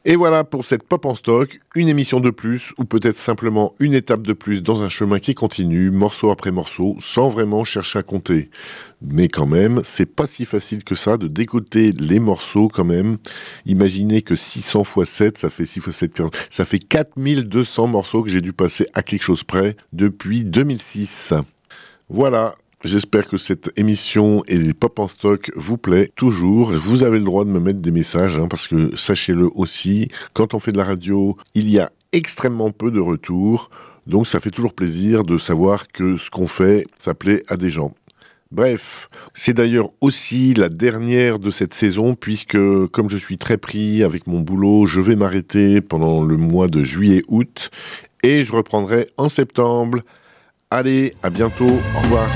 Et voilà pour cette Pop en stock, une émission de plus, ou peut-être simplement une étape de plus dans un chemin qui continue, morceau après morceau, sans vraiment chercher à compter. Mais quand même, c'est pas si facile que ça de décoder les morceaux quand même. Imaginez que 600 x 7, ça fait 6 x 7, 40, ça fait 4200 morceaux que j'ai dû passer à quelque chose près depuis 2006. Voilà. J'espère que cette émission et les pop en stock vous plaît toujours. Vous avez le droit de me mettre des messages, parce que sachez-le aussi, quand on fait de la radio, il y a extrêmement peu de retours. Donc ça fait toujours plaisir de savoir que ce qu'on fait, ça plaît à des gens. Bref, c'est d'ailleurs aussi la dernière de cette saison puisque comme je suis très pris avec mon boulot, je vais m'arrêter pendant le mois de juillet-août et je reprendrai en septembre. Allez, à bientôt, au revoir.